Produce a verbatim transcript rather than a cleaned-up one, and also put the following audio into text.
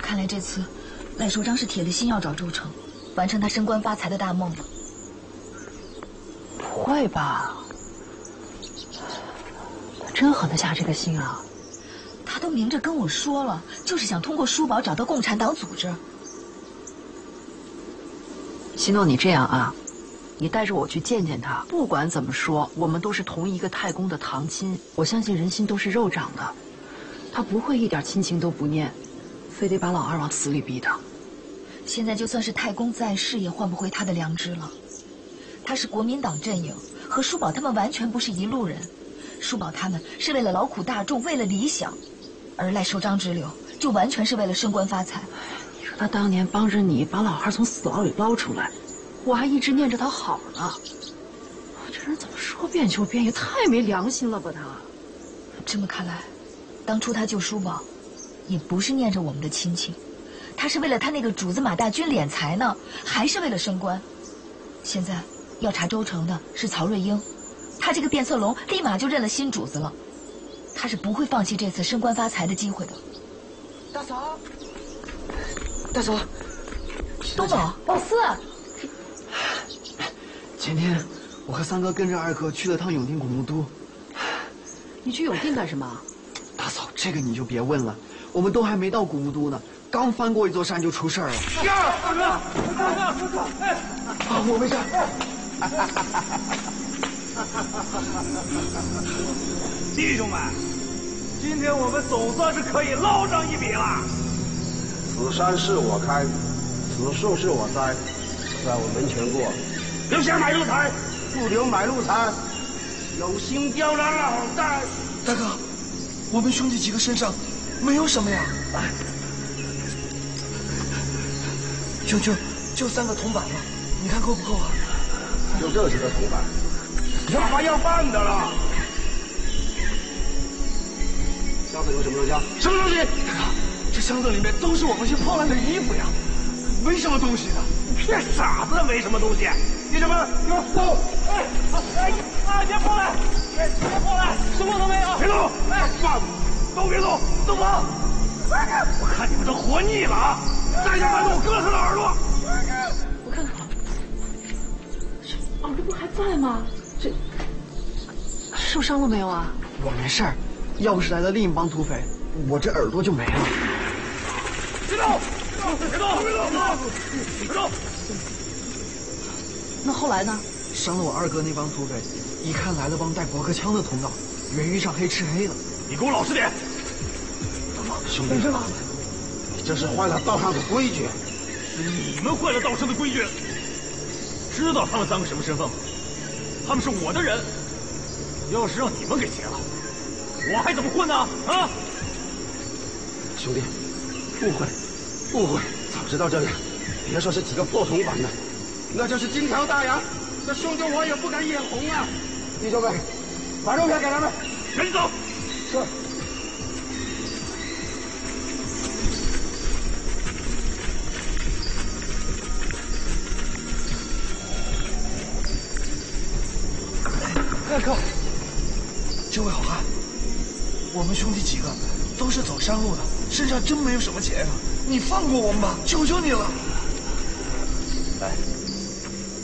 看来这次赖寿章是铁了心要找周成，完成他升官发财的大梦了。 不会吧？他真狠得下这个心啊！ 他都明着跟我说了，就是想通过叔宝找到共产党组织。 希诺，你这样啊，你带着我去见见他。不管怎么说，我们都是同一个太公的堂亲，我相信人心都是肉长的，他不会一点亲情都不念，非得把老二往死里逼的。 现在就算是太公在世，也换不回他的良知了。他是国民党阵营，和叔宝他们完全不是一路人。叔宝他们是为了劳苦大众，为了理想，而赖寿章之流就完全是为了升官发财。 你说他当年帮着你把老二从死牢里捞出来，我还一直念着他好呢。这人怎么说变就变，也太没良心了吧他！ 这么看来，当初他救叔宝，也不是念着我们的亲情，他是为了他那个主子马大军敛财呢，还是为了升官？现在要查周成的是曹瑞英，他这个变色龙立马就认了新主子了，他是不会放弃这次升官发财的机会的。 大嫂，大嫂， 东宝，宝四， 前天我和三哥跟着二哥去了趟永定古墓都。 你去永定干什么？ 大嫂，这个你就别问了，我们都还没到古墓都呢，刚翻过一座山就出事儿了。 呀，二哥，二哥，二哥，哎， 啊，我没事。 弟兄们，今天我们总算是可以捞上一笔了。 此山是我开，此树是我栽，在我门前过， 留下买路财， 不留买路财。 有心雕了老大。 大哥，我们兄弟几个身上没有什么呀。就就就三个铜板了，你看够不够啊？ 就这几个铜板， 要饭要饭的了。 箱子有什么东西啊？ 什么东西？ 大哥，这箱子里面都是我们些破烂的衣服呀，没什么东西的。 骗傻子，没什么东西。弟兄们，给我走！哎哎啊！别过来！别别过来！什么都没有！别动！哎，放！都别动！都跑！我看你们都活腻了啊！再想拦住我，割了他的耳朵！ 我看看，这耳朵不还在吗？这受伤了没有啊？ 我没事儿，要不是来了另一帮土匪，我这耳朵就没了。 别动！别动！别动！别动！ 那后来呢？ 伤了我二哥那帮土匪，一看来了帮带驳壳枪的同道，人遇上黑吃黑了。 你给我老实点！ 兄弟，你这是坏了道上的规矩。 是你们坏了道上的规矩。知道他们三个什么身份吗？他们是我的人。要是让你们给劫了，我还怎么混呢？啊！ 兄弟，误会，误会！早知道这样，别说是几个破铜板了，那就是金条大洋，这兄弟我也不敢眼红啊！弟兄们，把肉票给他们， 赶紧走！ 是。 大哥，这位好汉，我们兄弟几个都是走山路的，身上真没有什么钱啊，你放过我们吧，求求你了！ 来。